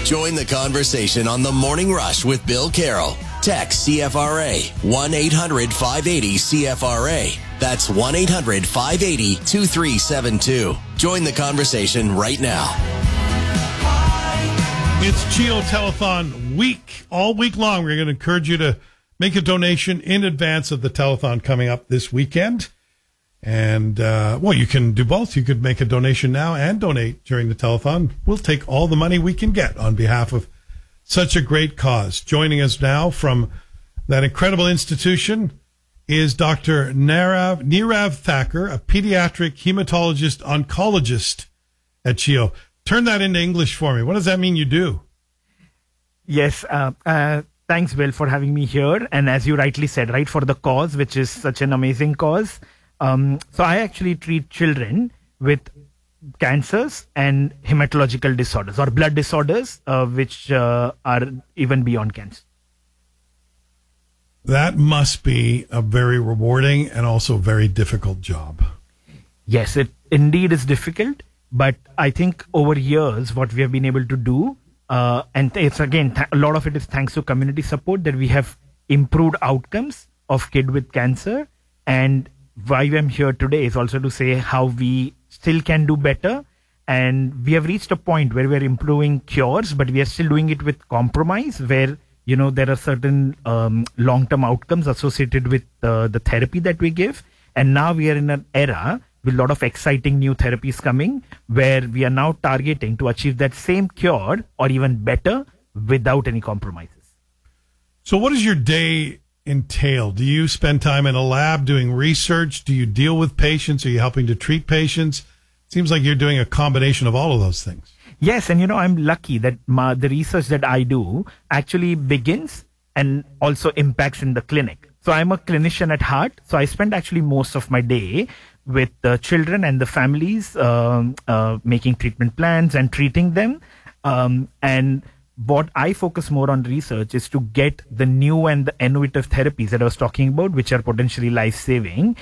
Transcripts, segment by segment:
Join the conversation on The Morning Rush with Bill Carroll. Text CFRA 1-800-580-CFRA. That's 1-800-580-2372. Join the conversation right now. It's CHEO Telethon week. All week long, we're going to encourage you to make a donation in advance of the telethon coming up this weekend. And, you can do both. You could make a donation now and donate during the telethon. We'll take all the money we can get on behalf of such a great cause. Joining us now from that incredible institution is Dr. Nirav Thakur, a pediatric hematologist oncologist at CHEO. Turn that into English for me. What does that mean you do? Yes, thanks, Bill, for having me here. And as you rightly said, right, for the cause, which is such an amazing cause. So I actually treat children with cancers and hematological disorders or blood disorders, which are even beyond cancer. That must be a very rewarding and also very difficult job. Yes, it indeed is difficult. But I think over years, what we have been able to do, and it's again, a lot of it is thanks to community support, that we have improved outcomes of kids with cancer. And why I'm here today is also to say how we still can do better. And we have reached a point where we're improving cures, but we are still doing it with compromise, where, there are certain long-term outcomes associated with the therapy that we give. And now we are in an era with a lot of exciting new therapies coming, where we are now targeting to achieve that same cure or even better without any compromises. So what does your day entail? Do you spend time in a lab doing research? Do you deal with patients? Are you helping to treat patients? It seems like you're doing a combination of all of those things. Yes, and I'm lucky that the research that I do actually begins and also impacts in the clinic. So I'm a clinician at heart. So I spend actually most of my day with the children and the families, making treatment plans and treating them. And what I focus more on research is to get the new and the innovative therapies that I was talking about, which are potentially life-saving,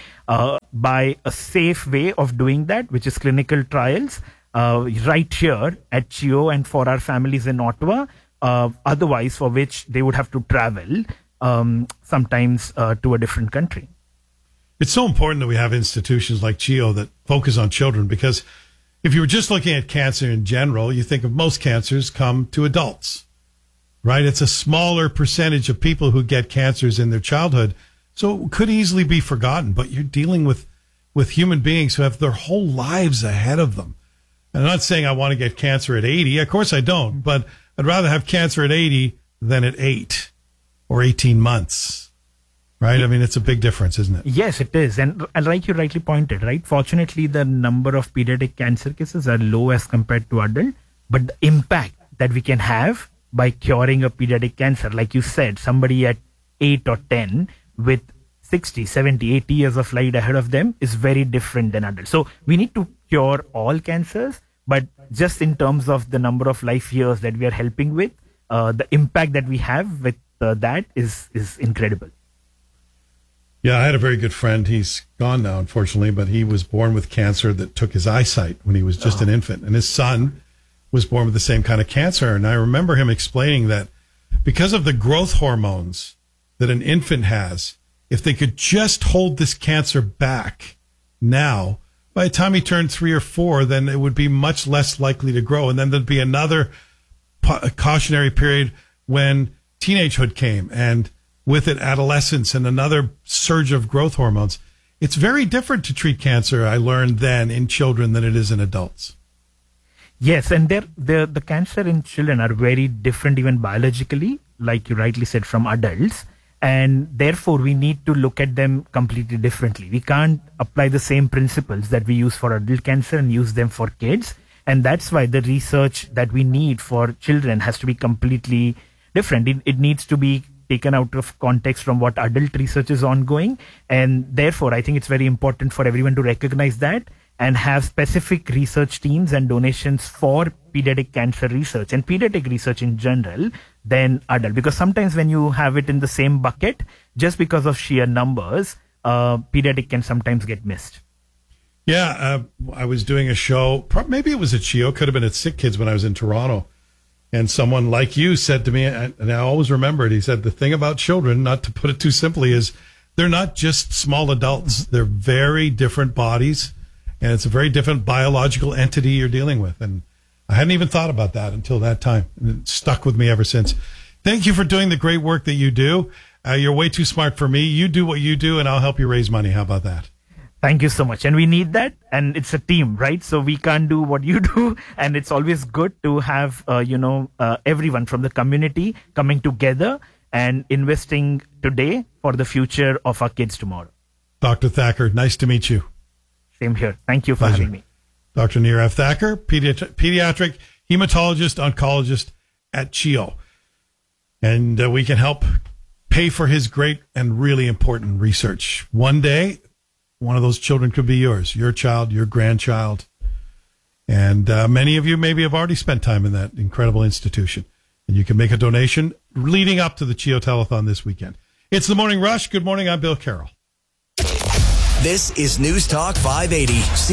by a safe way of doing that, which is clinical trials, right here at CHEO and for our families in Ottawa, otherwise for which they would have to travel sometimes to a different country. It's so important that we have institutions like CHEO that focus on children, because if you were just looking at cancer in general, you think of most cancers come to adults, right? It's a smaller percentage of people who get cancers in their childhood, so it could easily be forgotten. But you're dealing with human beings who have their whole lives ahead of them. And I'm not saying I want to get cancer at 80. Of course I don't, but I'd rather have cancer at 80 than at 8 or 18 months. Right? I mean, it's a big difference, isn't it? Yes, it is. And like you rightly pointed, right? Fortunately, the number of pediatric cancer cases are low as compared to adult. But the impact that we can have by curing a pediatric cancer, like you said, somebody at 8 or 10 with 60, 70, 80 years of life ahead of them is very different than adults. So we need to cure all cancers, but just in terms of the number of life years that we are helping with, the impact that we have with that is incredible. Yeah, I had a very good friend. He's gone now, unfortunately, but he was born with cancer that took his eyesight when he was just an infant. And his son was born with the same kind of cancer. And I remember him explaining that because of the growth hormones that an infant has, if they could just hold this cancer back now, by the time he turned 3 or 4, then it would be much less likely to grow. And then there'd be another cautionary period when teenagehood came, and with it adolescence and another surge of growth hormones. It's very different to treat cancer, I learned then, in children than it is in adults. Yes, and the cancer in children are very different even biologically, like you rightly said, from adults. And therefore, we need to look at them completely differently. We can't apply the same principles that we use for adult cancer and use them for kids. And that's why the research that we need for children has to be completely different. It needs to be taken out of context from what adult research is ongoing. And therefore, I think it's very important for everyone to recognize that and have specific research teams and donations for pediatric cancer research and pediatric research in general than adult. Because sometimes when you have it in the same bucket, just because of sheer numbers, pediatric can sometimes get missed. Yeah, I was doing a show, maybe it was at CHEO, could have been at Sick Kids when I was in Toronto. And someone like you said to me, and I always remember it, he said, the thing about children, not to put it too simply, is they're not just small adults. They're very different bodies, and it's a very different biological entity you're dealing with. And I hadn't even thought about that until that time. And it stuck with me ever since. Thank you for doing the great work that you do. You're way too smart for me. You do what you do, and I'll help you raise money. How about that? Thank you so much. And we need that. And it's a team, right? So we can't do what you do. And it's always good to have, everyone from the community coming together and investing today for the future of our kids tomorrow. Dr. Thacker, nice to meet you. Same here. Thank you for having me. Dr. Nirav Thacker, pediatric hematologist, oncologist at CHEO. And we can help pay for his great and really important research. One day, one of those children could be yours, your child, your grandchild. And many of you maybe have already spent time in that incredible institution. And you can make a donation leading up to the CHEO Telethon this weekend. It's the Morning Rush. Good morning. I'm Bill Carroll. This is News Talk 580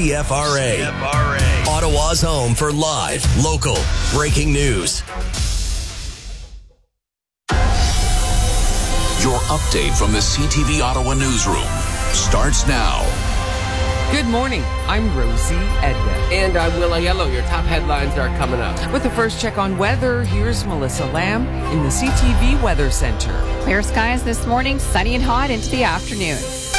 CFRA. Ottawa's home for live, local, breaking news. Your update from the CTV Ottawa newsroom starts now. Good morning. I'm Rosie Edna. And I'm Will Aiello. Your top headlines are coming up. With the first check on weather, here's Melissa Lamb in the CTV Weather Center. Clear skies this morning, sunny and hot into the afternoon.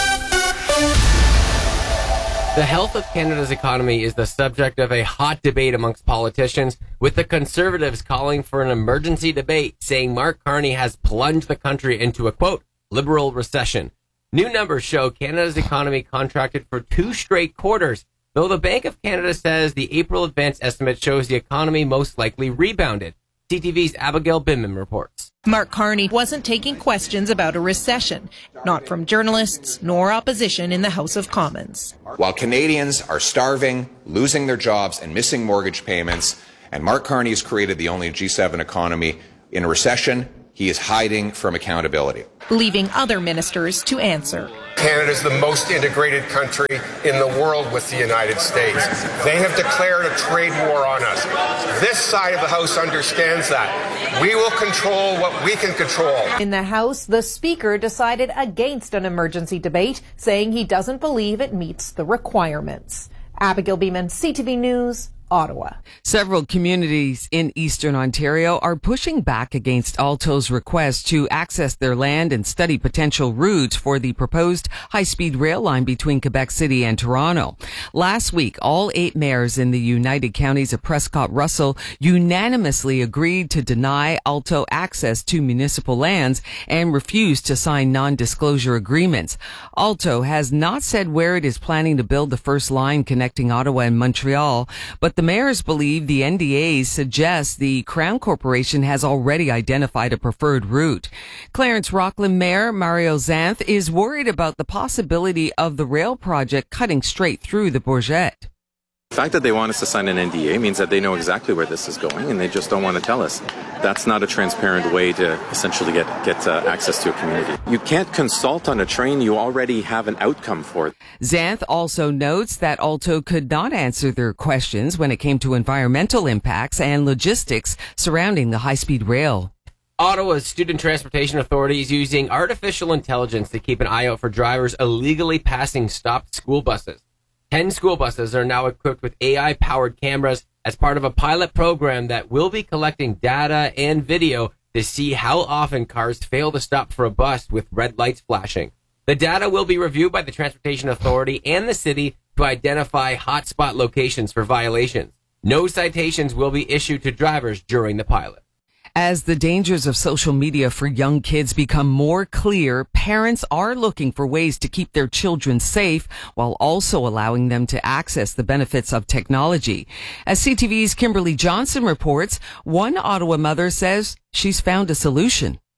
The health of Canada's economy is the subject of a hot debate amongst politicians, with the Conservatives calling for an emergency debate, saying Mark Carney has plunged the country into a, quote, liberal recession. New numbers show Canada's economy contracted for 2 straight quarters, though the Bank of Canada says the April advance estimate shows the economy most likely rebounded. CTV's Abigail Binman reports. Mark Carney wasn't taking questions about a recession, not from journalists nor opposition in the House of Commons. While Canadians are starving, losing their jobs and missing mortgage payments, and Mark Carney has created the only G7 economy in a recession, he is hiding from accountability, leaving other ministers to answer. Canada is the most integrated country in the world with the United States. They have declared a trade war on us. This side of the House understands that. We will control what we can control. In the House, the Speaker decided against an emergency debate, saying he doesn't believe it meets the requirements. Abigail Beeman, CTV News, Ottawa. Several communities in Eastern Ontario are pushing back against Alto's request to access their land and study potential routes for the proposed high-speed rail line between Quebec City and Toronto. Last week, all 8 mayors in the United Counties of Prescott-Russell unanimously agreed to deny Alto access to municipal lands and refused to sign non-disclosure agreements. Alto has not said where it is planning to build the first line connecting Ottawa and Montreal, but the mayors believe the NDAs suggest the Crown Corporation has already identified a preferred route. Clarence Rockland Mayor Mario Zanth is worried about the possibility of the rail project cutting straight through the Bourget. The fact that they want us to sign an NDA means that they know exactly where this is going, and they just don't want to tell us. That's not a transparent way to essentially get access to a community. You can't consult on a train you already have an outcome for. Zanth also notes that Alto could not answer their questions when it came to environmental impacts and logistics surrounding the high-speed rail. Ottawa's Student Transportation Authority is using artificial intelligence to keep an eye out for drivers illegally passing stopped school buses. 10 school buses are now equipped with AI-powered cameras as part of a pilot program that will be collecting data and video to see how often cars fail to stop for a bus with red lights flashing. The data will be reviewed by the Transportation Authority and the city to identify hotspot locations for violations. No citations will be issued to drivers during the pilot. As the dangers of social media for young kids become more clear, parents are looking for ways to keep their children safe while also allowing them to access the benefits of technology. As CTV's Kimberly Johnson reports, one Ottawa mother says she's found a solution.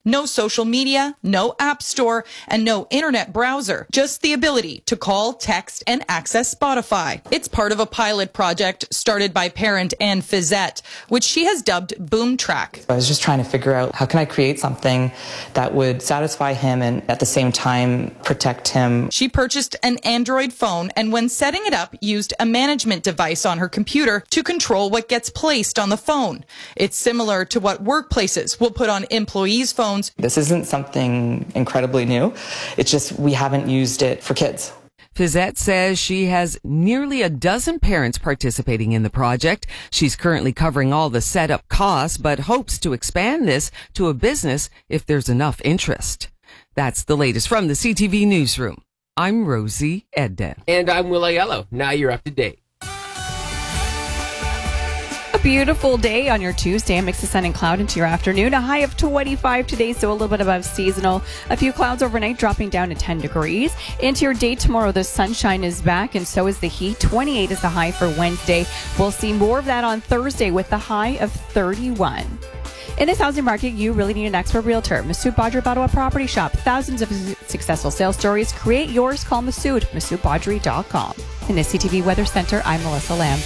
No social media, no app store, and no internet browser. Just the ability to call, text, and access Spotify. It's part of a pilot project started by parent Anne Fizette, which she has dubbed Boom Track. I was just trying to figure out how can I create something that would satisfy him and at the same time protect him. She purchased an Android phone and when setting it up, used a management device on her computer to control what gets placed on the phone. It's similar to what workplaces will put on employees' phones. This isn't something incredibly new. It's just we haven't used it for kids. Fizette says she has nearly a dozen parents participating in the project. She's currently covering all the setup costs, but hopes to expand this to a business if there's enough interest. That's the latest from the CTV Newsroom. I'm Rosie Edden. And I'm Will Aiello. Now you're up to date. Beautiful day on your Tuesday. A mix of sun and cloud into your afternoon. A high of 25 today, so a little bit above seasonal. A few clouds overnight, dropping down to 10 degrees. Into your day tomorrow, the sunshine is back, and so is the heat. 28 is the high for Wednesday. We'll see more of that on Thursday with the high of 31. In this housing market, you really need an expert realtor. Masood Badri of Ottawa Property Shop. Thousands of successful sales stories. Create yours. Call Masood. MasoodBadri.com. In the CTV Weather Center, I'm Melissa Lamb.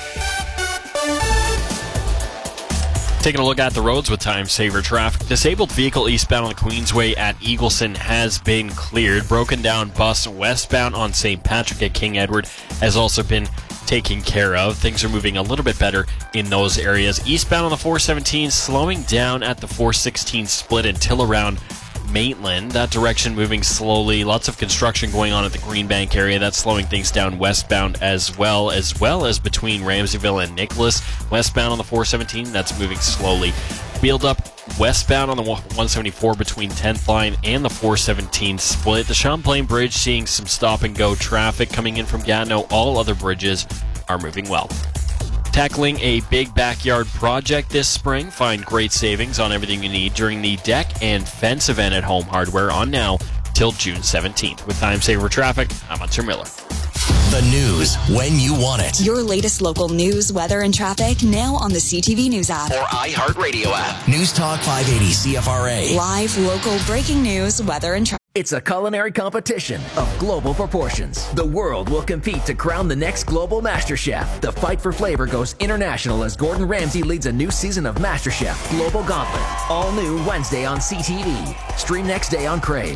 Taking a look at the roads with time saver traffic. Disabled vehicle eastbound on the Queensway at Eagleson has been cleared. Broken down bus westbound on St. Patrick at King Edward has also been taken care of. Things are moving a little bit better in those areas. Eastbound on the 417 slowing down at the 416 split until around Maitland. That direction moving slowly. Lots of construction going on at the Greenbank area. That's slowing things down westbound as well as between Ramseyville and Nicholas. Westbound on the 417, that's moving slowly. Wheeled up westbound on the 174 between 10th line and the 417 split. The Champlain Bridge seeing some stop and go traffic coming in from Gatineau. All other bridges are moving well. Tackling a big backyard project this spring. Find great savings on everything you need during the deck and fence event at Home Hardware on now till June 17th. With time saver traffic, I'm Hunter Miller. The news when you want it. Your latest local news, weather, and traffic now on the CTV News app. Or iHeartRadio app. News Talk 580 CFRA. Live, local, breaking news, weather, and traffic. It's a culinary competition of global proportions. The world will compete to crown the next global Master Chef. The fight for flavor goes international as Gordon Ramsay leads a new season of Master Chef Global Gauntlet. All new Wednesday on CTV. Stream next day on Crave.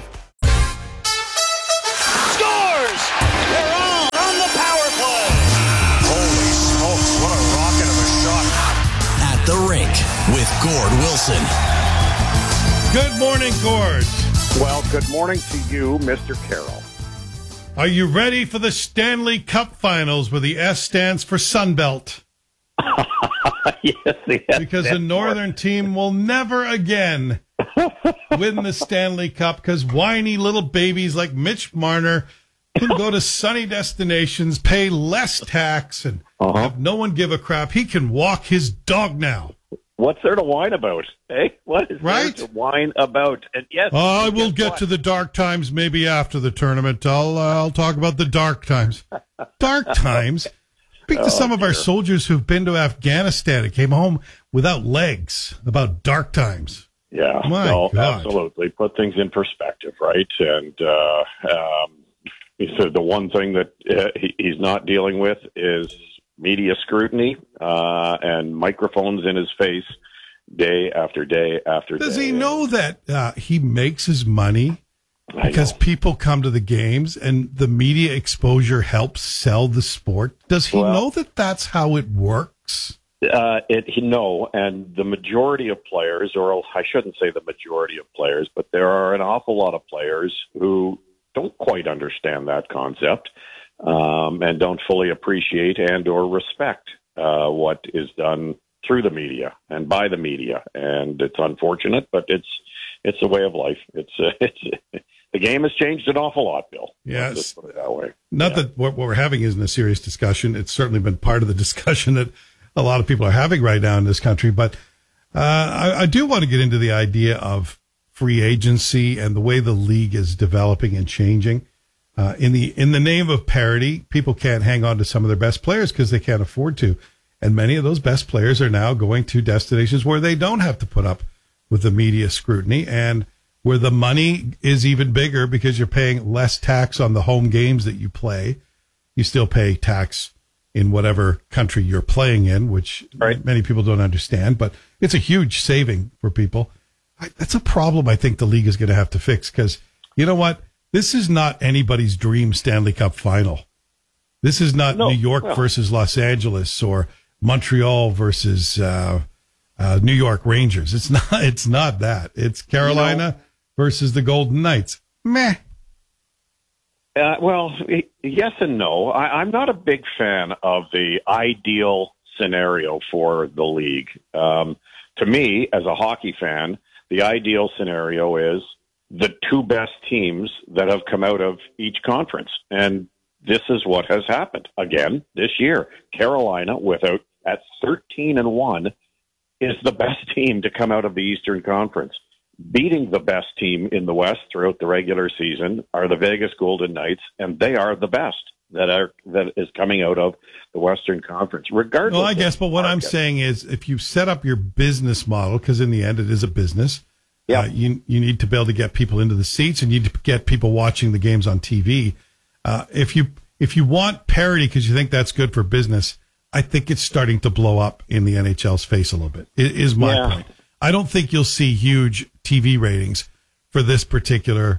Scores! They're on the power play. Holy smokes, what a rocket of a shot. At the rink with Gord Wilson. Good morning, Gord. Well, good morning to you, Mr. Carroll. Are you ready for the Stanley Cup Finals where the S stands for Sunbelt? Yes. Because the Northern team will never again win the Stanley Cup because whiny little babies like Mitch Marner can go to sunny destinations, pay less tax, and have no one give a crap. He can walk his dog now. What's there to whine about? Hey, what is there to whine about? And yes, I will get to the dark times maybe after the tournament. I'll talk about the dark times. Dark times? Speak to some of our soldiers who've been to Afghanistan and came home without legs about dark times. Yeah, absolutely. Put things in perspective, right? And he said the one thing that he's not dealing with is media scrutiny and microphones in his face day after day after day. Does he know that he makes his money because people come to the games and the media exposure helps sell the sport? Does he know that that's how it works? No, and the majority of players, or I shouldn't say the majority of players, but there are an awful lot of players who don't quite understand that concept. And don't fully appreciate and or respect what is done through the media and by the media, and it's unfortunate, but it's a way of life. It's the game has changed an awful lot, Bill. Yes, Let's put it that way. Not that what we're having isn't a serious discussion. It's certainly been part of the discussion that a lot of people are having right now in this country. But I do want to get into the idea of free agency and the way the league is developing and changing. In the name of parity, people can't hang on to some of their best players because they can't afford to. And many of those best players are now going to destinations where they don't have to put up with the media scrutiny, and where the money is even bigger because you're paying less tax on the home games that you play. You still pay tax in whatever country you're playing in, which many people don't understand, but it's a huge saving for people. That's a problem I think the league is going to have to fix, because you know what? This is not anybody's dream Stanley Cup final. This is not New York versus Los Angeles or Montreal versus New York Rangers. It's not that. It's Carolina versus the Golden Knights. Meh. Well, yes and no. I'm not a big fan of the ideal scenario for the league. To me, as a hockey fan, the ideal scenario is the two best teams that have come out of each conference. And this is what has happened again this year. Carolina, at 13-1, is the best team to come out of the Eastern Conference. Beating the best team in the West throughout the regular season are the Vegas Golden Knights, and they are the best that is coming out of the Western Conference. Regardless, well, I guess, but what I'm saying is, if you set up your business model, because in the end it is a business, you need to be able to get people into the seats, and you need to get people watching the games on TV. If you want parity because you think that's good for business, I think it's starting to blow up in the NHL's face a little bit. Is my point. I don't think you'll see huge TV ratings for this particular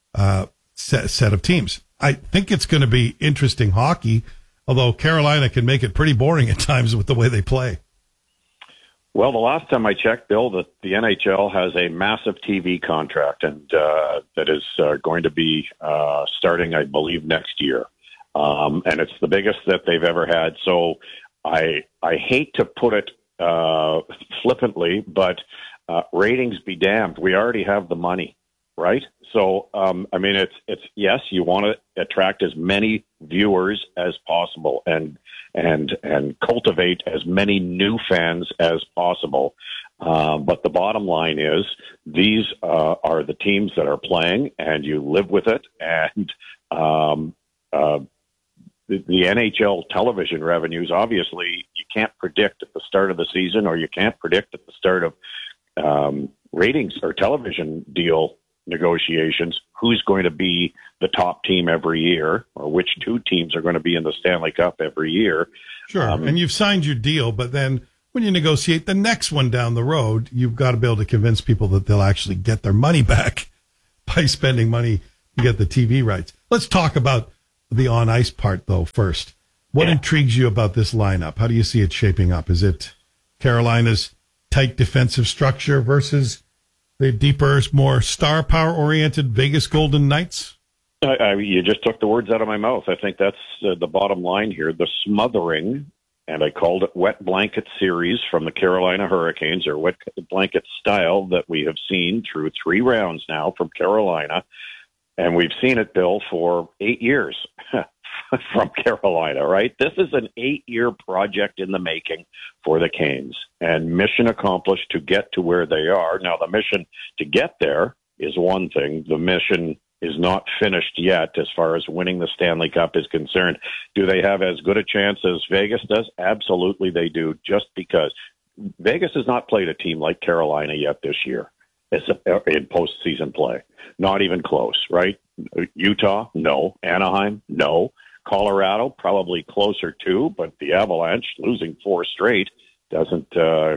set of teams. I think it's going to be interesting hockey, although Carolina can make it pretty boring at times with the way they play. Well, the last time I checked, Bill, the NHL has a massive TV contract, and that is going to be starting, I believe, next year. And it's the biggest that they've ever had. So I hate to put it flippantly, but ratings be damned. We already have the money, right? So, I mean, it's yes, you want to attract as many viewers as possible and cultivate as many new fans as possible. But the bottom line is these are the teams that are playing, and you live with it. And the NHL television revenues, obviously, you can't predict at the start of the season, or you can't predict at the start of ratings or television deal negotiations who's going to be the top team every year, or which two teams are going to be in the Stanley Cup every year. Sure, and you've signed your deal, but then when you negotiate the next one down the road, you've got to be able to convince people that they'll actually get their money back by spending money to get the TV rights. Let's talk about the on-ice part, though, first. What intrigues you about this lineup? How do you see it shaping up? Is it Carolina's tight defensive structure versus the deeper, more star power-oriented Vegas Golden Knights? You just took the words out of my mouth. I think that's the bottom line here. The smothering, and I called it wet blanket series from the Carolina Hurricanes, or wet blanket style, that we have seen through 3 rounds now from Carolina. And we've seen it, Bill, for 8 years from Carolina, right? This is an 8-year project in the making for the Canes, and mission accomplished to get to where they are. Now, the mission to get there is one thing. The mission is not finished yet as far as winning the Stanley Cup is concerned. Do they have as good a chance as Vegas does? Absolutely they do, just because Vegas has not played a team like Carolina yet this year in postseason play. Not even close, right? Utah, no. Anaheim, no. Colorado, probably closer to, but the Avalanche, losing 4 straight, doesn't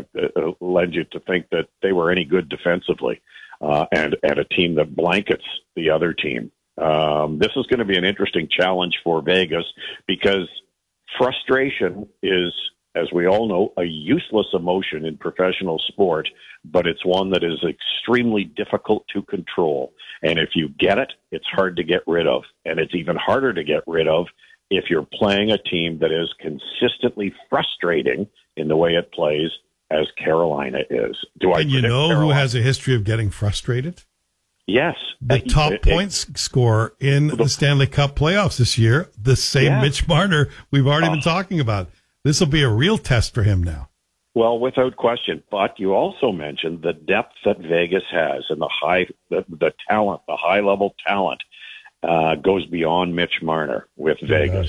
lend you to think that they were any good defensively, and a team that blankets the other team. This is going to be an interesting challenge for Vegas, because frustration is, as we all know, a useless emotion in professional sport, but it's one that is extremely difficult to control. And if you get it, it's hard to get rid of. And it's even harder to get rid of if you're playing a team that is consistently frustrating in the way it plays, as Carolina is. And you know who has a history of getting frustrated? Yes. The top points scorer in the Stanley Cup playoffs this year, the same Mitch Marner we've already been talking about. This will be a real test for him now. Well, without question. But you also mentioned the depth that Vegas has, and the talent, the high-level talent goes beyond Mitch Marner with Vegas.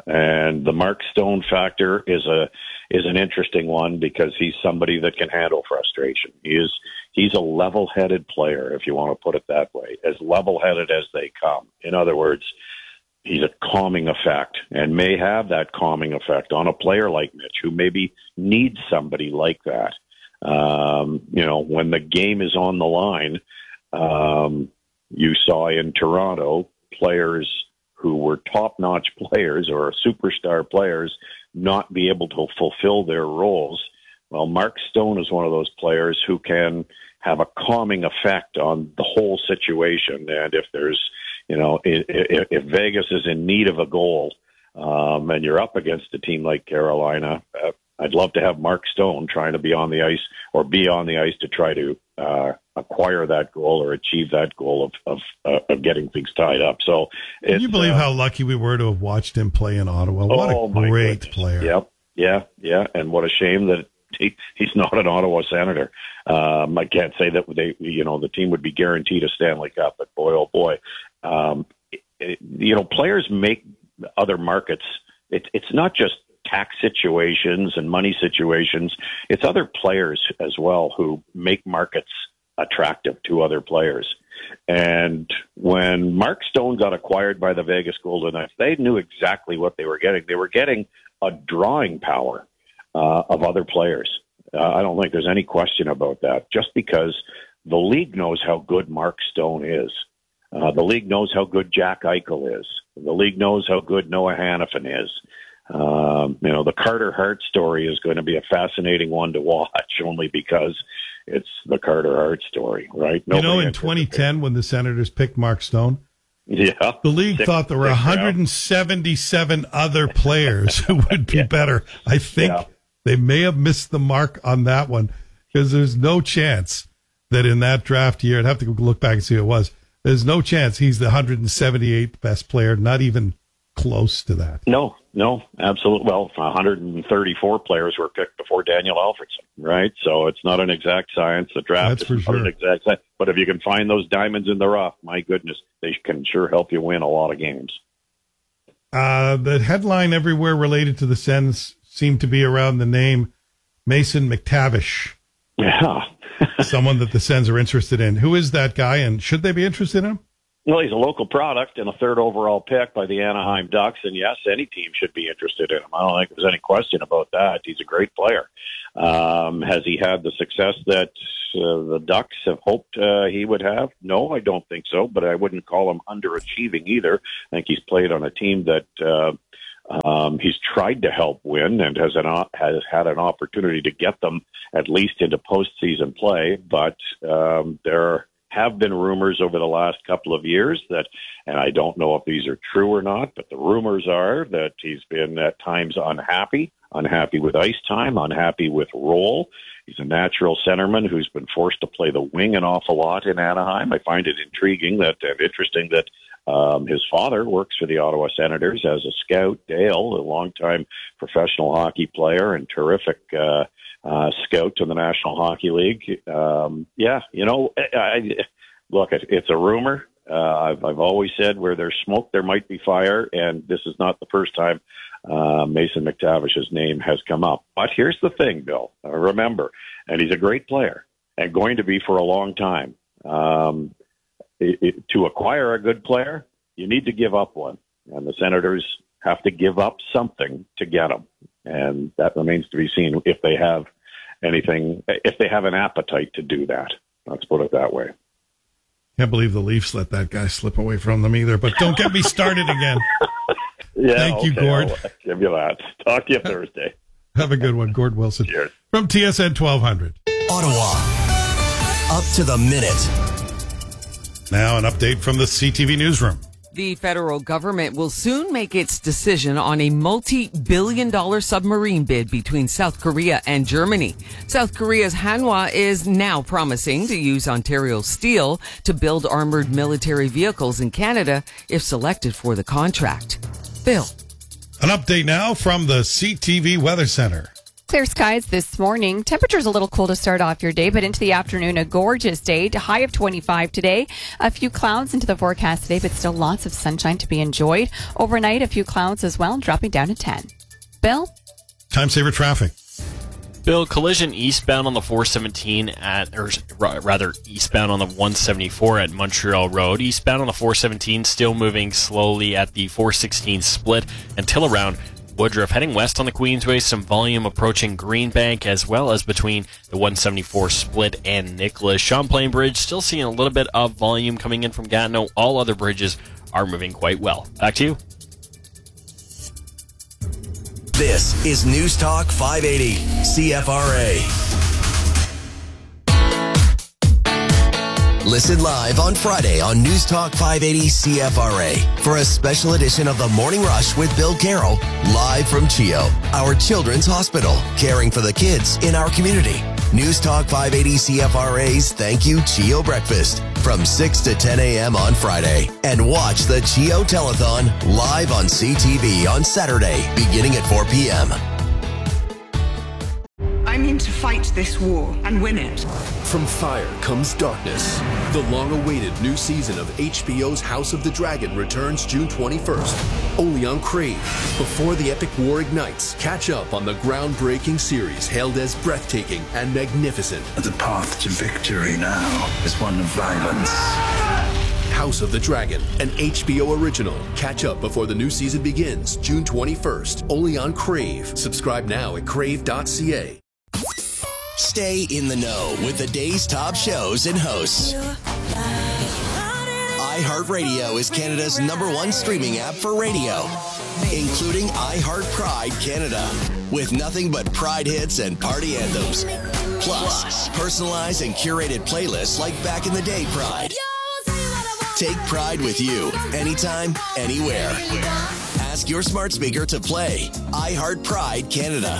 And the Mark Stone factor is an interesting one because he's somebody that can handle frustration. He's a level-headed player, if you want to put it that way, as level-headed as they come. In other words, he's a calming effect and may have that calming effect on a player like Mitch, who maybe needs somebody like that. When the game is on the line, you saw in Toronto players who were top-notch players or superstar players not be able to fulfill their roles. Well, Mark Stone is one of those players who can have a calming effect on the whole situation. And if there's, if Vegas is in need of a goal, and you're up against a team like Carolina, I'd love to have Mark Stone trying to be on the ice to try to acquire that goal or achieve that goal of getting things tied up. So, can you believe how lucky we were to have watched him play in Ottawa? What a great player! Yep, yeah, and what a shame that he's not an Ottawa Senator. I can't say that the team would be guaranteed a Stanley Cup, but boy, oh boy, players make other markets. It's not just tax situations and money situations. It's other players as well who make markets attractive to other players. And when Mark Stone got acquired by the Vegas Golden Knights, they knew exactly what they were getting. They were getting a drawing power of other players. I don't think there's any question about that, just because the league knows how good Mark Stone is. The league knows how good Jack Eichel is. The league knows how good Noah Hannafin is. The Carter Hart story is going to be a fascinating one to watch, only because it's the Carter Hart story, right? In 2010, when the Senators picked Mark Stone, the league thought there were 177 other players who would be better. I think they may have missed the mark on that one, because there's no chance that in that draft year, I'd have to look back and see who it was. There's no chance he's the 178th best player, not even close to that. No, absolutely. Well, 134 players were picked before Daniel Alfredson, right? So it's not an exact science. The draft is not an exact science. But if you can find those diamonds in the rough, my goodness, they can sure help you win a lot of games. The headline everywhere related to the Sens seemed to be around the name Mason McTavish. Yeah. Someone that the Sens are interested in. Who is that guy, and should they be interested in him? Well, he's a local product and a third overall pick by the Anaheim Ducks, and yes, any team should be interested in him. I don't think there's any question about that. He's a great player. Has he had the success that the Ducks have hoped he would have? No, I don't think so, but I wouldn't call him underachieving either. I think he's played on a team that he's tried to help win and has had an opportunity to get them at least into postseason play, but there have been rumors over the last couple of years that, and I don't know if these are true or not, but the rumors are that he's been at times unhappy with ice time, unhappy with role. He's a natural centerman who's been forced to play the wing an awful lot in Anaheim. I find it intriguing and interesting that his father works for the Ottawa Senators as a scout. Dale, a longtime professional hockey player and terrific scout to the National Hockey League. Look, it's a rumor. I've always said where there's smoke, there might be fire, and this is not the first time Mason McTavish's name has come up. But here's the thing, Bill. Remember, and he's a great player and going to be for a long time. To acquire a good player, you need to give up one, and the Senators have to give up something to get him, and that remains to be seen if they have an appetite to do that. Let's put it that way. Can't believe the Leafs let that guy slip away from them either, but don't get me started again. Thank you, Gord. I'll give you that. Talk to you Thursday. Have a good one, Gord Wilson. Cheers. From TSN 1200. Ottawa. Up to the minute. Now an update from the CTV newsroom. The federal government will soon make its decision on a multi-billion-dollar submarine bid between South Korea and Germany. South Korea's Hanwha is now promising to use Ontario Steel to build armored military vehicles in Canada if selected for the contract. Bill. An update now from the CTV Weather Center. Clear skies this morning. Temperatures a little cool to start off your day, but into the afternoon, a gorgeous day. A high of 25 today. A few clouds into the forecast today, but still lots of sunshine to be enjoyed. Overnight, a few clouds as well, dropping down to 10. Bill? Time saver traffic. Bill, collision eastbound on the 417 eastbound on the 174 at Montreal Road. Eastbound on the 417, still moving slowly at the 416 split until around Woodruff. Heading west on the Queensway, some volume approaching Greenbank, as well as between the 174 split and Nicholas. Champlain Bridge, still seeing a little bit of volume coming in from Gatineau. All other bridges are moving quite well. Back to you. This is News Talk 580, CFRA. Listen live on Friday on News Talk 580 CFRA for a special edition of The Morning Rush with Bill Carroll, live from CHEO, our children's hospital, caring for the kids in our community. News Talk 580 CFRA's Thank You CHEO Breakfast from 6 to 10 a.m. on Friday. And watch the CHEO Telethon live on CTV on Saturday, beginning at 4 p.m. I mean to fight this war and win it. From fire comes darkness. The long-awaited new season of HBO's House of the Dragon returns June 21st, only on Crave. Before the epic war ignites, catch up on the groundbreaking series hailed as breathtaking and magnificent. The path to victory now is one of violence. House of the Dragon, an HBO original. Catch up before the new season begins June 21st, only on Crave. Subscribe now at crave.ca. Stay in the know with the day's top shows and hosts. iHeartRadio is Canada's #1 streaming app for radio, including iHeart Pride Canada, with nothing but Pride hits and party anthems. Plus, personalized and curated playlists like Back in the Day Pride. Take Pride with you, anytime, anywhere. Ask your smart speaker to play iHeart Pride Canada.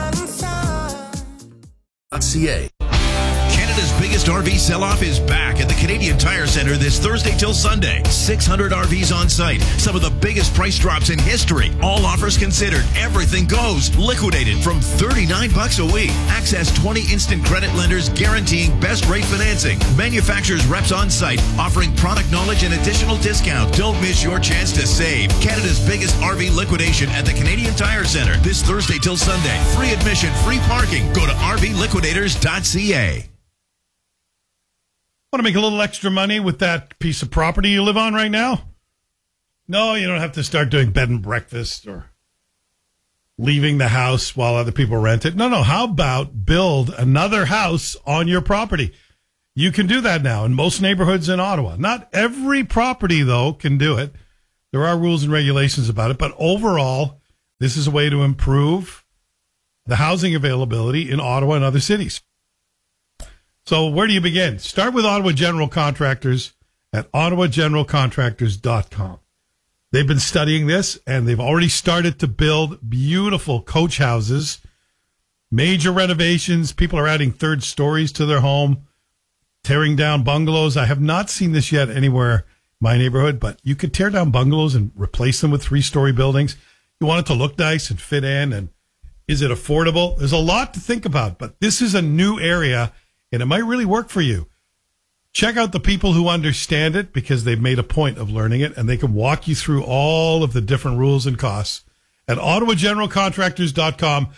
.ca. Canada's biggest RV sell-off is back at the Canadian Tire Centre this Thursday till Sunday. 600 RVs on site. Some of the biggest price drops in history. All offers considered. Everything goes. Liquidated from $39 a week. Access 20 instant credit lenders guaranteeing best rate financing. Manufacturers reps on site offering product knowledge and additional discounts. Don't miss your chance to save. Canada's biggest RV liquidation at the Canadian Tire Centre this Thursday till Sunday. Free admission, free parking. Go to rvliquidators.ca. Want to make a little extra money with that piece of property you live on right now? No, you don't have to start doing bed and breakfast or leaving the house while other people rent it. No. How about build another house on your property? You can do that now in most neighborhoods in Ottawa. Not every property, though, can do it. There are rules and regulations about it. But overall, this is a way to improve the housing availability in Ottawa and other cities. So where do you begin? Start with Ottawa General Contractors at ottawageneralcontractors.com. They've been studying this, and they've already started to build beautiful coach houses, major renovations. People are adding third stories to their home, tearing down bungalows. I have not seen this yet anywhere in my neighborhood, but you could tear down bungalows and replace them with 3-story buildings. You want it to look nice and fit in, and is it affordable? There's a lot to think about, but this is a new area, and it might really work for you. Check out the people who understand it because they've made a point of learning it, and they can walk you through all of the different rules and costs at ottawageneralcontractors.com,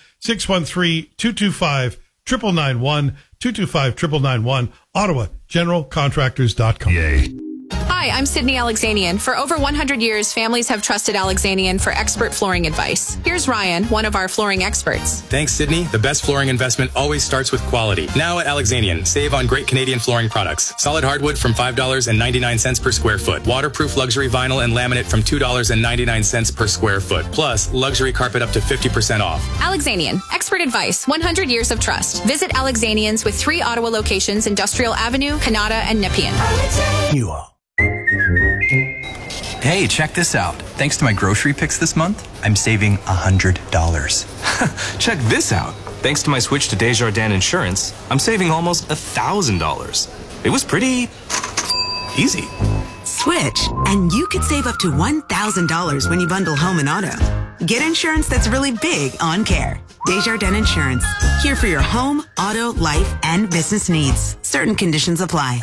613-225-9991, 225-9991, ottawageneralcontractors.com. Yay. Hi, I'm Sydney Alexanian. For over 100 years, families have trusted Alexanian for expert flooring advice. Here's Ryan, one of our flooring experts. Thanks, Sydney. The best flooring investment always starts with quality. Now at Alexanian, save on great Canadian flooring products. Solid hardwood from $5.99 per square foot. Waterproof luxury vinyl and laminate from $2.99 per square foot. Plus, luxury carpet up to 50% off. Alexanian, expert advice, 100 years of trust. Visit Alexanians with 3 Ottawa locations, Industrial Avenue, Kanata, and Nepean. You are. Hey, check this out. Thanks to my grocery picks this month, I'm saving $100. Check this out. Thanks to my switch to Desjardins Insurance, I'm saving almost $1,000. It was pretty easy. Switch, and you could save up to $1,000 when you bundle home and auto. Get insurance that's really big on care. Desjardins Insurance. Here for your home, auto, life, and business needs. Certain conditions apply.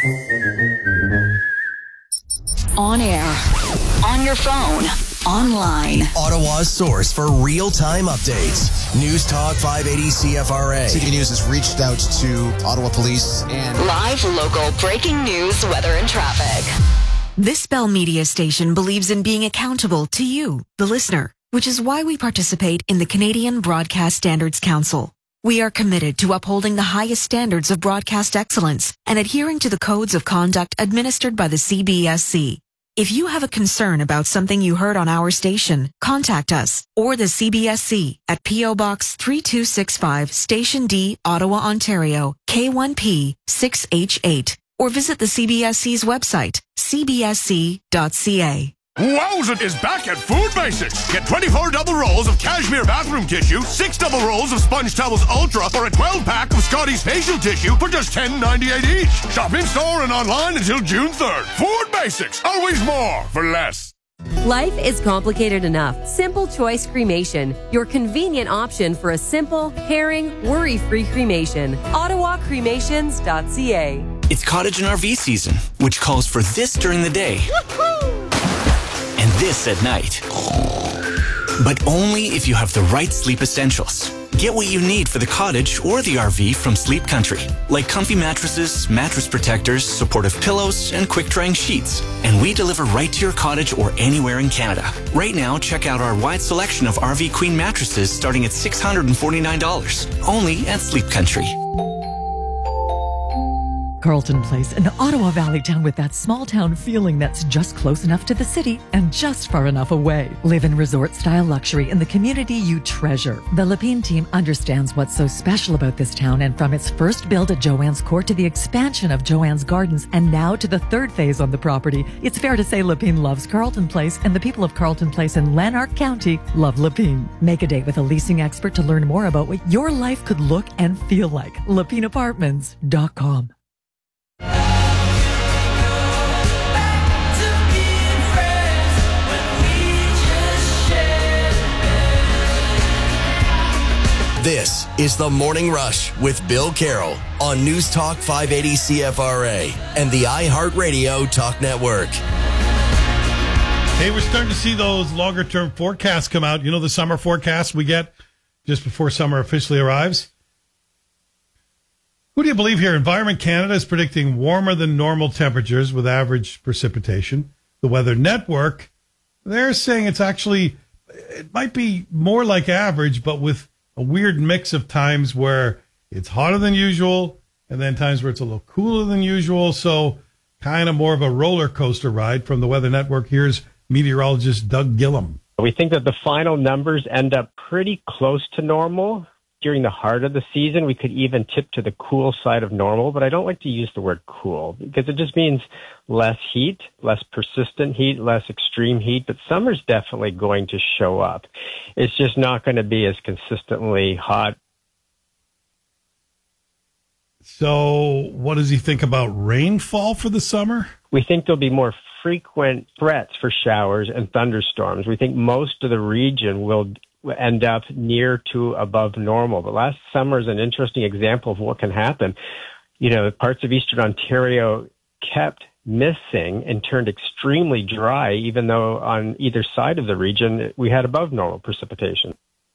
On air, on your phone, online. Ottawa's source for real-time updates. News Talk 580 CFRA. City News has reached out to Ottawa Police and Live, local, breaking news, weather, and traffic. This Bell Media station believes in being accountable to you, the listener, which is why we participate in the Canadian Broadcast Standards Council. We are committed to upholding the highest standards of broadcast excellence and adhering to the codes of conduct administered by the CBSC. If you have a concern about something you heard on our station, contact us or the CBSC at P.O. Box 3265, Station D, Ottawa, Ontario, K1P 6H8, or visit the CBSC's website, cbsc.ca. Wowza is back at Food Basics. Get 24 double rolls of cashmere bathroom tissue, 6 double rolls of Sponge Towels Ultra, or a 12-pack of Scotty's facial tissue for just $10.98 each. Shop in-store and online until June 3rd. Food Basics. Always more for less. Life is complicated enough. Simple Choice Cremation, your convenient option for a simple, caring, worry-free cremation. OttawaCremations.ca. It's cottage and RV season, which calls for this during the day. And this at night. But only if you have the right sleep essentials. Get what you need for the cottage or the RV from Sleep Country, like comfy mattresses, mattress protectors, supportive pillows, and quick-drying sheets. And we deliver right to your cottage or anywhere in Canada. Right now, check out our wide selection of RV Queen mattresses starting at $649, only at Sleep Country. Carleton Place, an Ottawa Valley town with that small town feeling that's just close enough to the city and just far enough away. Live in resort-style luxury in the community you treasure. The Lapine team understands what's so special about this town, and from its first build at Joanne's Court to the expansion of Joanne's Gardens and now to the third phase on the property, it's fair to say Lapine loves Carleton Place, and the people of Carleton Place in Lanark County love Lapine. Make a date with a leasing expert to learn more about what your life could look and feel like. LapineApartments.com. This is The Morning Rush with Bill Carroll on News Talk 580 CFRA and the iHeartRadio Talk Network. Hey, we're starting to see those longer-term forecasts come out. You know, the summer forecast we get just before summer officially arrives? Who do you believe here? Environment Canada is predicting warmer than normal temperatures with average precipitation. The Weather Network, they're saying it might be more like average, but with a weird mix of times where it's hotter than usual and then times where it's a little cooler than usual. So kind of more of a roller coaster ride. From the Weather Network, here's meteorologist Doug Gillum. We think that the final numbers end up pretty close to normal. During the heart of the season, we could even tip to the cool side of normal, but I don't like to use the word cool because it just means less heat, less persistent heat, less extreme heat, but summer's definitely going to show up. It's just not going to be as consistently hot. So what does he think about rainfall for the summer? We think there'll be more frequent threats for showers and thunderstorms. We think most of the region will end up near to above normal. But last summer is an interesting example of what can happen. You know, parts of eastern Ontario kept missing and turned extremely dry, even though on either side of the region we had above normal precipitation.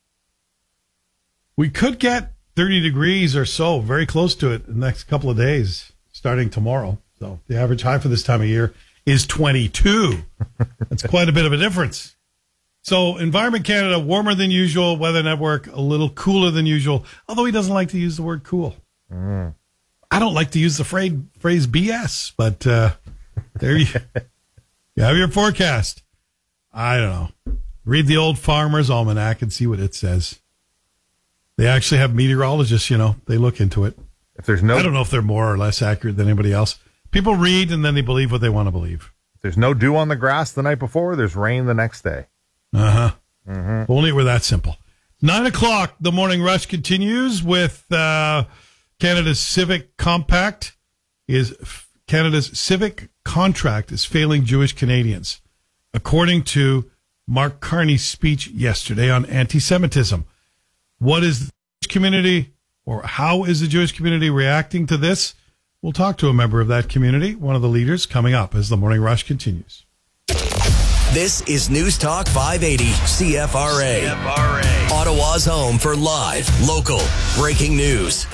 We could get 30 degrees or so, very close to it in the next couple of days, starting tomorrow. So the average high for this time of year is 22. That's quite a bit of a difference. So Environment Canada, warmer than usual. Weather Network, a little cooler than usual, although he doesn't like to use the word cool. I don't like to use the phrase BS, but there you have your forecast. I don't know. Read the Old Farmer's Almanac and see what it says. They actually have meteorologists, they look into it. If there's no, I don't know if they're more or less accurate than anybody else. People read and then they believe what they want to believe. If there's no dew on the grass the night before, there's rain the next day. Only we're that simple. 9:00, the Morning Rush continues with Canada's civic compact. Canada's civic contract is failing Jewish Canadians, according to Mark Carney's speech yesterday on anti-Semitism. What is the Jewish community, or how is the Jewish community reacting to this? We'll talk to a member of that community, one of the leaders, coming up as the Morning Rush continues. This is News Talk 580 CFRA. Ottawa's home for live, local, breaking news.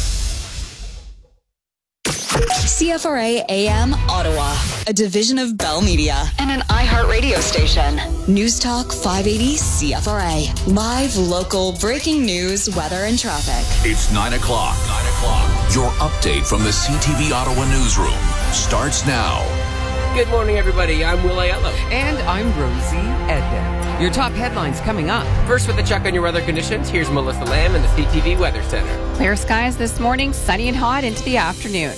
CFRA AM Ottawa, a division of Bell Media and an iHeartRadio station. News Talk 580 CFRA. Live, local, breaking news, weather, and traffic. It's 9 o'clock. Your update from the CTV Ottawa newsroom starts now. Good morning, everybody. I'm Will Aiello. And I'm Rosie Edna. Your top headlines coming up. First, with a check on your weather conditions, here's Melissa Lamb in the CTV Weather Center. Clear skies this morning, sunny and hot into the afternoon.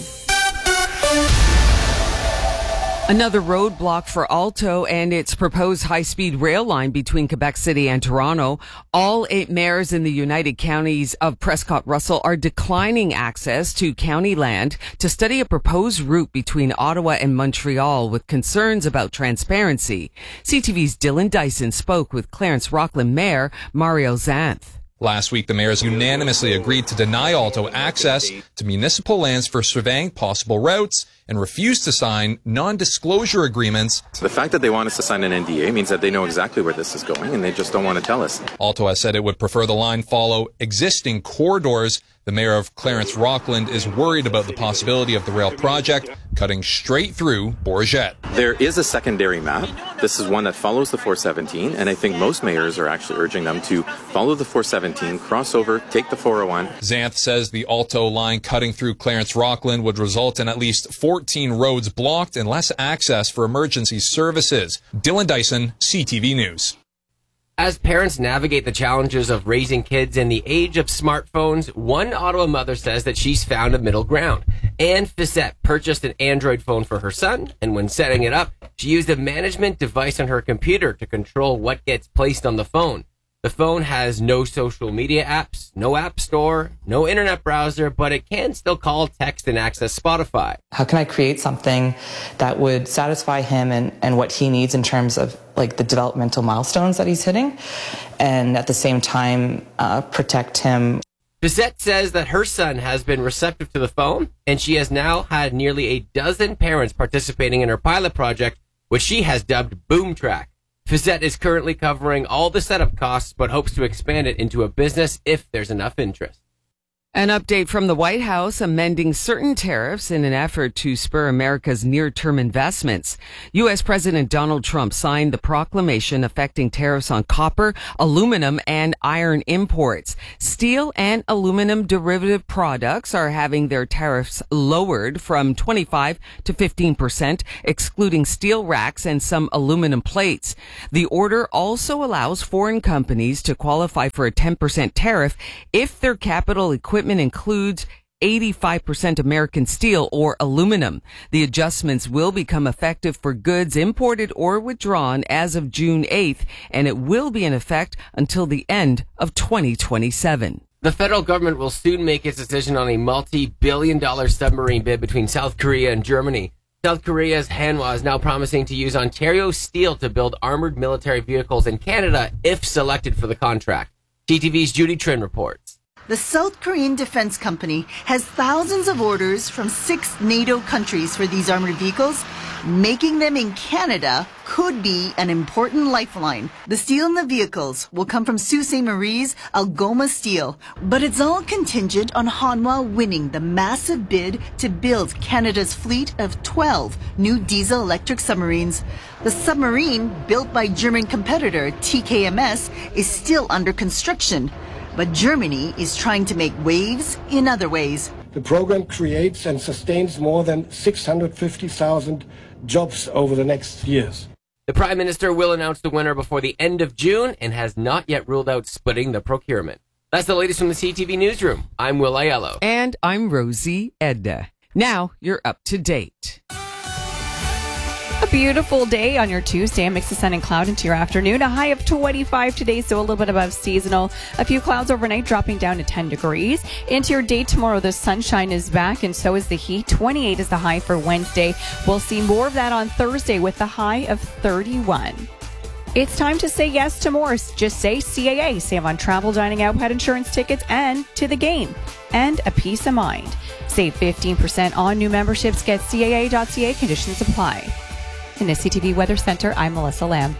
Another roadblock for Alto and its proposed high-speed rail line between Quebec City and Toronto. All 8 mayors in the United Counties of Prescott-Russell are declining access to county land to study a proposed route between Ottawa and Montreal with concerns about transparency. CTV's Dylan Dyson spoke with Clarence Rockland Mayor Mario Zanth. Last week, the mayors unanimously agreed to deny Alto access to municipal lands for surveying possible routes and refused to sign non-disclosure agreements. The fact that they want us to sign an NDA means that they know exactly where this is going and they just don't want to tell us. Alto has said it would prefer the line follow existing corridors. The mayor of Clarence Rockland is worried about the possibility of the rail project cutting straight through Bourget. There is a secondary map. This is one that follows the 417, and I think most mayors are actually urging them to follow the 417, cross over, take the 401. Zanth says the Alto line cutting through Clarence Rockland would result in at least 14 roads blocked and less access for emergency services. Dylan Dyson, CTV News. As parents navigate the challenges of raising kids in the age of smartphones, one Ottawa mother says that she's found a middle ground. Anne Fissette purchased an Android phone for her son, and when setting it up, she used a management device on her computer to control what gets placed on the phone. The phone has no social media apps, no app store, no internet browser, but it can still call, text, and access Spotify. How can I create something that would satisfy him and what he needs in terms of like the developmental milestones that he's hitting, and at the same time protect him? Bissette says that her son has been receptive to the phone, and she has now had nearly a dozen parents participating in her pilot project, which she has dubbed BoomTrack. Fissette is currently covering all the setup costs, but hopes to expand it into a business if there's enough interest. An update from the White House amending certain tariffs in an effort to spur America's near-term investments. U.S. President Donald Trump signed the proclamation affecting tariffs on copper, aluminum, and iron imports. Steel and aluminum derivative products are having their tariffs lowered from 25 to 15%, excluding steel racks and some aluminum plates. The order also allows foreign companies to qualify for a 10% tariff if their capital equipment includes 85% American steel or aluminum. The adjustments will become effective for goods imported or withdrawn as of June 8th, and it will be in effect until the end of 2027. The federal government will soon make its decision on a multi-billion-dollar submarine bid between South Korea and Germany. South Korea's Hanwha is now promising to use Ontario steel to build armored military vehicles in Canada if selected for the contract. TTV's Judy Trin reports. The South Korean Defense Company has thousands of orders from 6 NATO countries for these armored vehicles. Making them in Canada could be an important lifeline. The steel in the vehicles will come from Sault Ste. Marie's Algoma Steel, but it's all contingent on Hanwha winning the massive bid to build Canada's fleet of 12 new diesel-electric submarines. The submarine, built by German competitor TKMS, is still under construction. But Germany is trying to make waves in other ways. The program creates and sustains more than 650,000 jobs over the next years. The Prime Minister will announce the winner before the end of June and has not yet ruled out splitting the procurement. That's the latest from the CTV Newsroom. I'm Will Aiello. And I'm Rosie Edna. Now you're up to date. A beautiful day on your Tuesday. A mix of sun and cloud into your afternoon. A high of 25 today, so a little bit above seasonal. A few clouds overnight, dropping down to 10 degrees. Into your day tomorrow, the sunshine is back, and so is the heat. 28 is the high for Wednesday. We'll see more of that on Thursday with the high of 31. It's time to say yes to more. Just say CAA. Save on travel, dining out, pet insurance tickets, and to the game. And a peace of mind. Save 15% on new memberships. Get CAA.ca. Conditions apply. In the CTV Weather Center, I'm Melissa Lamb.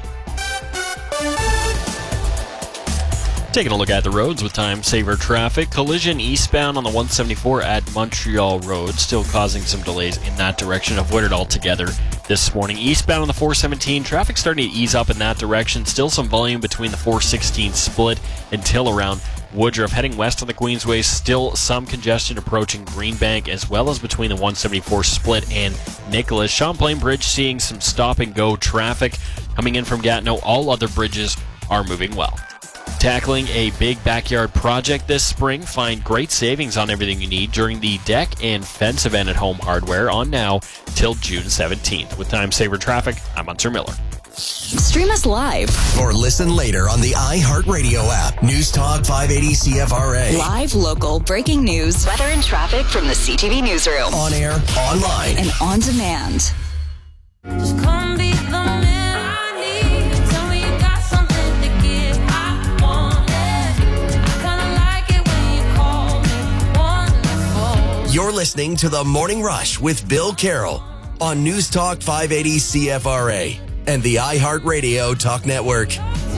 Taking a look at the roads with time saver traffic. Collision eastbound on the 174 at Montreal Road, still causing some delays in that direction. Avoided altogether this morning. Eastbound on the 417, traffic starting to ease up in that direction. Still some volume between the 416 split until around Woodruff. Heading west on the Queensway, still some congestion approaching Greenbank, as well as between the 174 split and Nicholas. Champlain Bridge seeing some stop-and-go traffic. Coming in from Gatineau, all other bridges are moving well. Tackling a big backyard project this spring, find great savings on everything you need during the deck and fence event at Home Hardware on now till June 17th. With time saver traffic, I'm Hunter Miller. Stream us live or listen later on the iHeartRadio app. News Talk 580 CFRA. Live, local, breaking news, weather and traffic from the CTV newsroom. On air, online, and on demand. Just come be the man I need. Tell me you got something to give. I want it. I kinda like it when you call me wonderful. You're listening to The Morning Rush with Bill Carroll on News Talk 580 CFRA and the iHeartRadio Talk Network.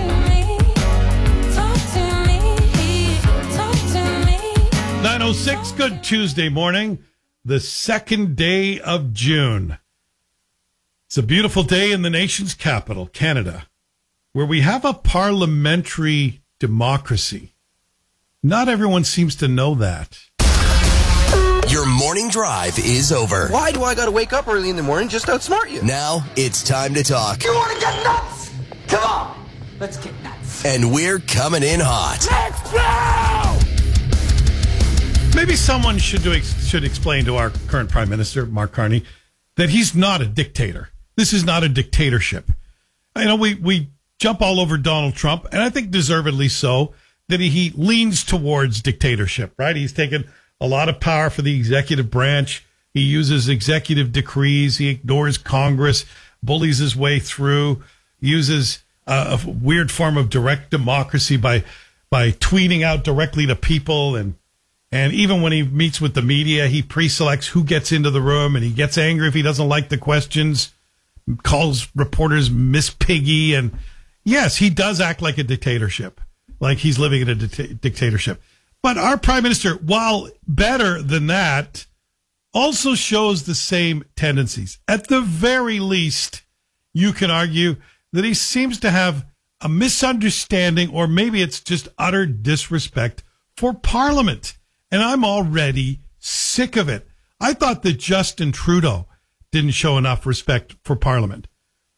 9:06, good Tuesday morning, the second day of June. It's a beautiful day in the nation's capital, Canada, where we have a parliamentary democracy. Not everyone seems to know that. Your morning drive is over. Why do I gotta wake up early in the morning just to outsmart you? Now it's time to talk. You wanna get nuts? Come on, let's get nuts. And we're coming in hot. Let's go! Maybe someone should explain to our current Prime Minister, Mark Carney, that he's not a dictator. This is not a dictatorship. I know we jump all over Donald Trump, and I think deservedly so, that he leans towards dictatorship, right? He's taken a lot of power for the executive branch. He uses executive decrees. He ignores Congress, bullies his way through, uses a weird form of direct democracy by tweeting out directly to people. And even when he meets with the media, he pre-selects who gets into the room, and he gets angry if he doesn't like the questions, calls reporters Miss Piggy. And yes, he does act like a dictatorship, like he's living in a dictatorship. But our Prime Minister, while better than that, also shows the same tendencies. At the very least, you can argue that he seems to have a misunderstanding, or maybe it's just utter disrespect for Parliament. And I'm already sick of it. I thought that Justin Trudeau didn't show enough respect for Parliament.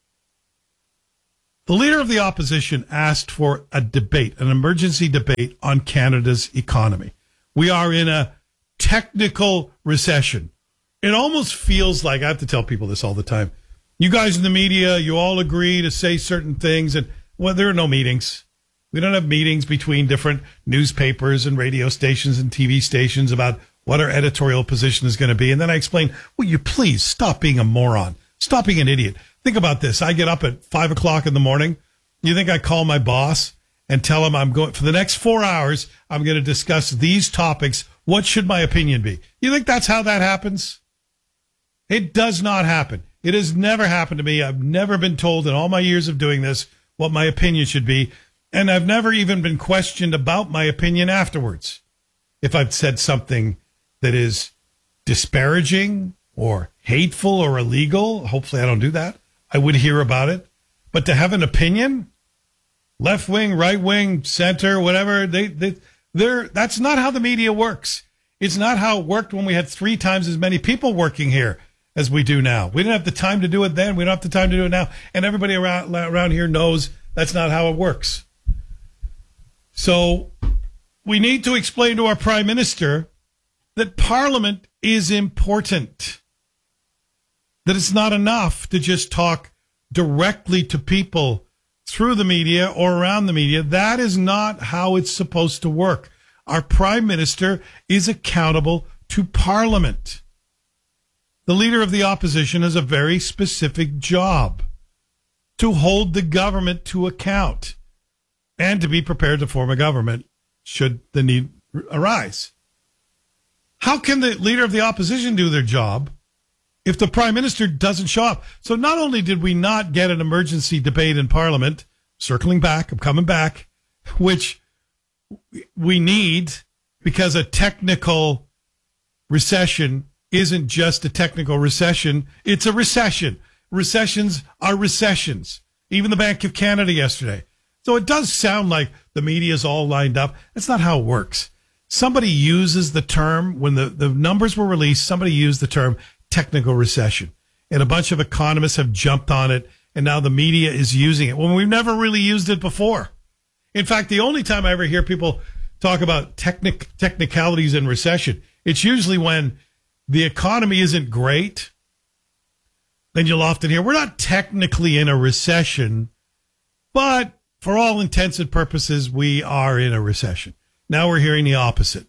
The leader of the opposition asked for a debate, an emergency debate on Canada's economy. We are in a technical recession. It almost feels like, I have to tell people this all the time, you guys in the media, you all agree to say certain things, and well, there are no meetings. We don't have meetings between different newspapers and radio stations and TV stations about what our editorial position is going to be. And then I explain, will you please stop being a moron? Stop being an idiot. Think about this. I get up at 5 o'clock in the morning. You think I call my boss and tell him I'm going for the next 4 hours, I'm going to discuss these topics. What should my opinion be? You think that's how that happens? It does not happen. It has never happened to me. I've never been told in all my years of doing this what my opinion should be. And I've never even been questioned about my opinion afterwards. If I've said something that is disparaging or hateful or illegal, hopefully I don't do that. I would hear about it. But to have an opinion, left wing, right wing, center, whatever, that's not how the media works. It's not how it worked when we had 3 times as many people working here as we do now. We didn't have the time to do it then. We don't have the time to do it now. And everybody around here knows that's not how it works. So we need to explain to our Prime Minister that Parliament is important. That it's not enough to just talk directly to people through the media or around the media. That is not how it's supposed to work. Our Prime Minister is accountable to Parliament. The leader of the opposition has a very specific job to hold the government to account and to be prepared to form a government should the need arise. How can the leader of the opposition do their job if the prime minister doesn't show up? So not only did we not get an emergency debate in Parliament, circling back, I'm coming back, which we need because a technical recession isn't just a technical recession, it's a recession. Recessions are recessions. Even the Bank of Canada yesterday. So it does sound like the media is all lined up. That's not how it works. Somebody uses the term, when the numbers were released, somebody used the term technical recession. And a bunch of economists have jumped on it, and now the media is using it when we've never really used it before. In fact, the only time I ever hear people talk about technicalities in recession, it's usually when the economy isn't great. Then you'll often hear, we're not technically in a recession, but for all intents and purposes, we are in a recession. Now we're hearing the opposite.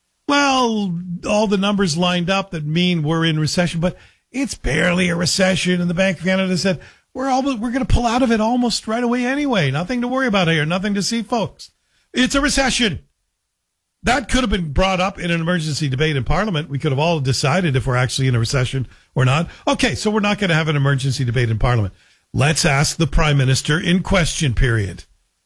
Well, all the numbers lined up that mean we're in recession, but it's barely a recession. And the Bank of Canada said, we're going to pull out of it almost right away anyway. Nothing to worry about here. Nothing to see, folks. It's a recession. That could have been brought up in an emergency debate in Parliament. We could have all decided if we're actually in a recession or not. Okay, so we're not going to have an emergency debate in Parliament. Let's ask the Prime Minister in question period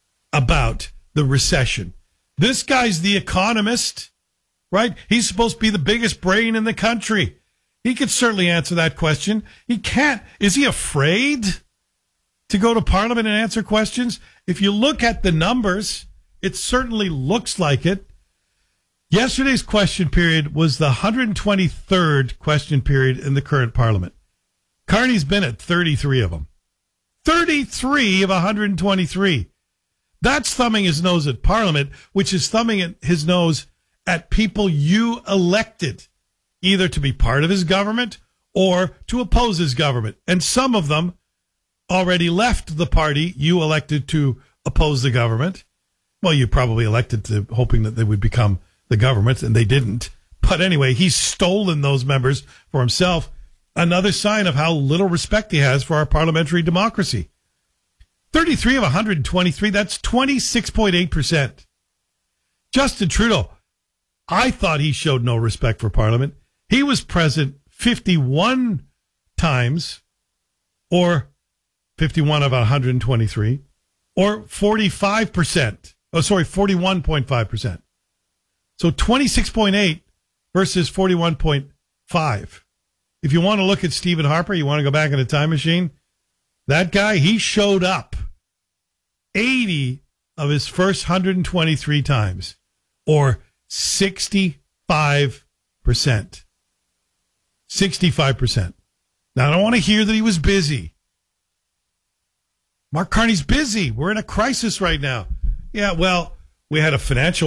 about the recession. This guy's the economist, right? He's supposed to be the biggest brain in the country. He could certainly answer that question. He can't. Is he afraid to go to Parliament and answer questions? If you look at the numbers, it certainly looks like it. Yesterday's question period was the 123rd question period in the current Parliament. Carney's been at 33 of them. 33 of 123. That's thumbing his nose at Parliament, which is thumbing his nose at people you elected, either to be part of his government or to oppose his government. And some of them already left the party you elected to oppose the government. Well, you probably elected to hoping that they would become the government, and they didn't. But anyway, he's stolen those members for himself. Another sign of how little respect he has for our parliamentary democracy. 33 of 123, that's 26.8%. Justin Trudeau, I thought he showed no respect for Parliament. He was present 51 times, or 51 of 123, or 45%. Oh, sorry, 41.5%. So 26.8 versus 41.5. If you want to look at Stephen Harper, you want to go back in a time machine, that guy, he showed up 80 of his first 123 times, or 65%. 65%. Now, I don't want to hear that he was busy. Mark Carney's busy. We're in a crisis right now. Yeah, well, we had a financial